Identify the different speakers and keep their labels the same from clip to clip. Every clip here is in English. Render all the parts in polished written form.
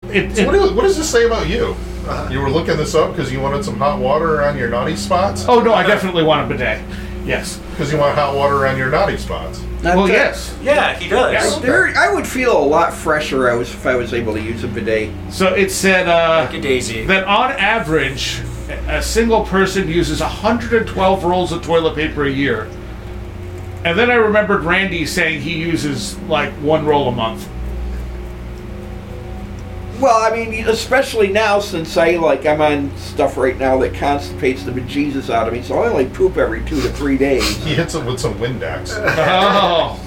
Speaker 1: So what does this say about you? You were looking this up because you wanted some hot water on your naughty spots?
Speaker 2: Oh, no, I definitely want a bidet. Yes.
Speaker 1: Because you want hot water on your naughty spots.
Speaker 2: Yes.
Speaker 3: Yeah, he does.
Speaker 4: I would feel a lot fresher if I was able to use a bidet.
Speaker 2: So it said
Speaker 3: Like a daisy.
Speaker 2: that on average, a single person uses 112 rolls of toilet paper a year. And then I remembered Randy saying he uses like 1 roll a month.
Speaker 4: Well, I mean, especially now since I'm on stuff right now that constipates the bejesus out of me, so I only poop every 2 to 3 days.
Speaker 1: He hits it with some Windex.
Speaker 2: Oh.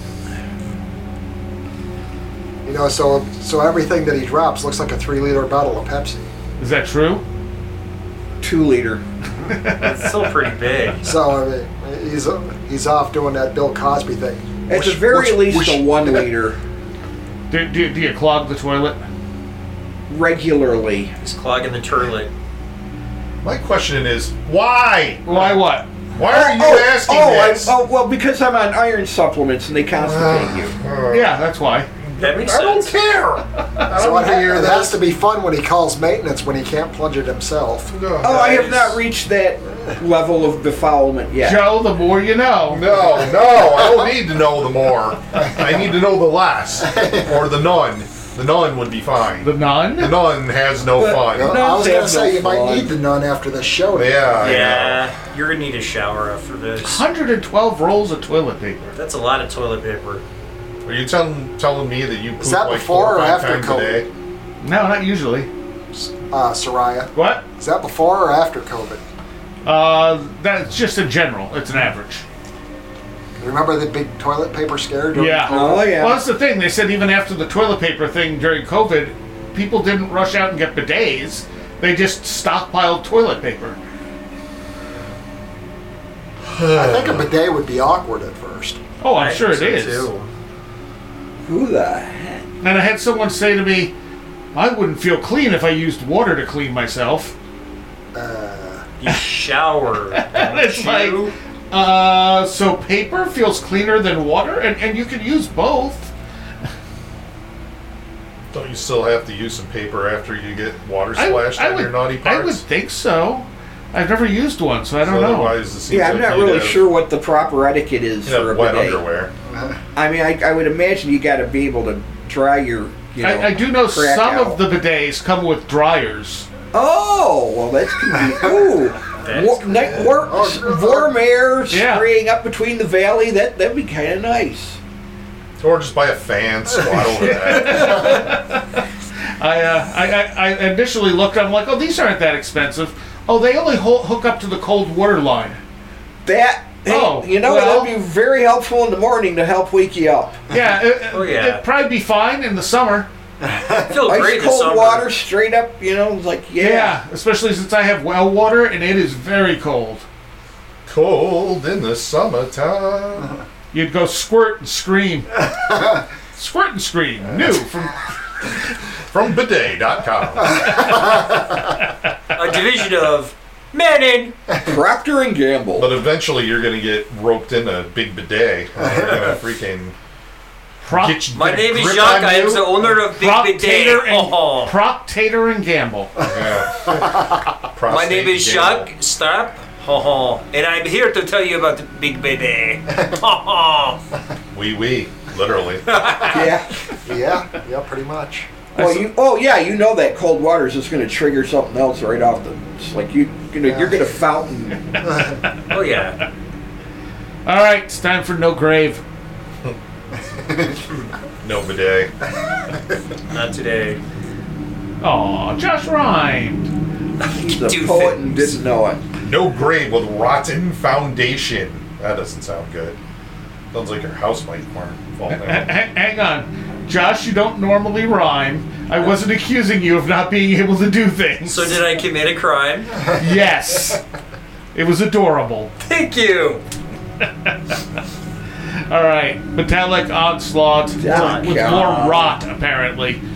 Speaker 5: You know, so everything that he drops looks like a 3-liter bottle of Pepsi.
Speaker 2: Is that true?
Speaker 4: 2 liter.
Speaker 3: That's still pretty big.
Speaker 5: So I mean, he's off doing that Bill Cosby thing.
Speaker 4: At the very least, a 1 liter
Speaker 2: Do you clog the toilet?
Speaker 4: regularly.
Speaker 3: He's clogging the turlet.
Speaker 1: My question is, why?
Speaker 2: Why what?
Speaker 1: Why are you asking this?
Speaker 4: Well, because I'm on iron supplements and they constipate you.
Speaker 2: Yeah, that's why.
Speaker 3: That makes
Speaker 1: I don't
Speaker 3: sense.
Speaker 1: care. I
Speaker 5: So
Speaker 1: don't hear
Speaker 5: it
Speaker 1: that.
Speaker 5: has to be fun when he calls maintenance when he can't plunge it himself.
Speaker 4: Oh, I have not reached that level of befoulment yet.
Speaker 2: Joe, the more you know.
Speaker 1: No, I don't need to know the more. I need to know the less. Or the none. The nun would be fine.
Speaker 2: The nun?
Speaker 1: The nun has no fun.
Speaker 5: I was going to say, you might need the nun after the show.
Speaker 1: Yeah.
Speaker 3: Yeah, you're gonna need a shower after this.
Speaker 2: 112 rolls of toilet paper.
Speaker 3: That's a lot of toilet paper.
Speaker 1: Are you telling me that you poop
Speaker 5: Is that
Speaker 1: like
Speaker 5: before
Speaker 1: 4 or
Speaker 5: or
Speaker 1: 5
Speaker 5: after
Speaker 1: times a
Speaker 5: COVID?
Speaker 1: day?
Speaker 2: No, not usually.
Speaker 5: Soraya.
Speaker 2: What?
Speaker 5: Is that before or after COVID?
Speaker 2: That's just in general. It's an average.
Speaker 5: Remember the big toilet paper scare during
Speaker 2: Yeah.
Speaker 5: COVID?
Speaker 4: Oh, yeah.
Speaker 2: Well, that's the thing. They said even after the toilet paper thing during COVID, people didn't rush out and get bidets. They just stockpiled toilet paper.
Speaker 5: I think a bidet would be awkward at first.
Speaker 2: Oh, I'm
Speaker 3: I
Speaker 2: sure it
Speaker 3: think
Speaker 2: is.
Speaker 3: so, too.
Speaker 4: Who the heck?
Speaker 2: And I had someone say to me, I wouldn't feel clean if I used water to clean myself.
Speaker 3: You shower.
Speaker 2: And it's like,
Speaker 3: you?
Speaker 2: so paper feels cleaner than water? And you can use both.
Speaker 1: Don't you still have to use some paper after you get water splashed on your naughty parts?
Speaker 2: I would think so. I've never used one, so I don't know.
Speaker 1: Otherwise, it seems
Speaker 4: Yeah, I'm
Speaker 1: like
Speaker 4: not
Speaker 1: you'd
Speaker 4: really
Speaker 1: have-
Speaker 4: sure what the proper etiquette is
Speaker 1: you'd have
Speaker 4: for a
Speaker 1: wet
Speaker 4: bidet.
Speaker 1: underwear.
Speaker 4: I mean, I would imagine you got to be able to dry your,
Speaker 2: I do know
Speaker 4: crack
Speaker 2: some
Speaker 4: out.
Speaker 2: of the bidets come with dryers.
Speaker 4: Oh, well, that's convenient. Ooh.
Speaker 3: That's
Speaker 4: Warm air
Speaker 2: Yeah.
Speaker 4: spraying up between the valley, that'd be kind of nice.
Speaker 1: Or just buy a fan, squat over that.
Speaker 2: I initially looked, I'm like, oh, these aren't that expensive. Oh, they only hook up to the cold water line.
Speaker 4: That, hey,
Speaker 2: Oh,
Speaker 4: you know,
Speaker 2: well-
Speaker 4: that'd be very helpful in the morning to help wake you up.
Speaker 2: Yeah,
Speaker 3: Oh, yeah.
Speaker 2: it'd probably be fine in the summer.
Speaker 3: I feel great
Speaker 4: Ice
Speaker 3: in the
Speaker 4: cold
Speaker 3: summer.
Speaker 4: water straight up, you know, like,
Speaker 2: Yeah, especially since I have well water and it is very cold.
Speaker 1: Cold in the summertime.
Speaker 2: You'd go squirt and scream. Squirt and scream. New
Speaker 1: From bidet.com.
Speaker 3: A division of Manning.
Speaker 4: Procter and Gamble.
Speaker 1: But eventually you're going to get roped into a big bidet. They're going to freaking get you,
Speaker 3: My
Speaker 1: get a
Speaker 3: name is
Speaker 1: grip
Speaker 3: Jacques.
Speaker 1: on
Speaker 3: I am
Speaker 1: you.
Speaker 3: the owner of Big Bidet. Oh.
Speaker 2: Proctator and Gamble.
Speaker 1: Yeah.
Speaker 3: My name is
Speaker 1: Prostate
Speaker 3: Jacques
Speaker 1: gamble.
Speaker 3: Strap. And I'm here to tell you about the Big Bidet.
Speaker 1: Wee, literally.
Speaker 4: Yeah.
Speaker 5: Yeah, pretty much.
Speaker 4: Well, you know that cold water is just going to trigger something else right off the. It's like you're gonna fountain.
Speaker 3: Oh, yeah.
Speaker 2: All right, it's time for No Grave.
Speaker 1: No bidet.
Speaker 3: Not today.
Speaker 2: Aw, Josh rhymed.
Speaker 4: He's a
Speaker 3: Do
Speaker 4: poet
Speaker 3: things.
Speaker 4: and didn't know it.
Speaker 1: No grave with rotten foundation. That doesn't sound good. Sounds like your house might fall down.
Speaker 2: Hang on. Josh, you don't normally rhyme. I wasn't accusing you of not being able to do things.
Speaker 3: So did I commit a crime?
Speaker 2: Yes. It was adorable.
Speaker 3: Thank you.
Speaker 2: All right. Metallic Onslaught
Speaker 4: Oh,
Speaker 2: with
Speaker 4: God.
Speaker 2: more rot, apparently.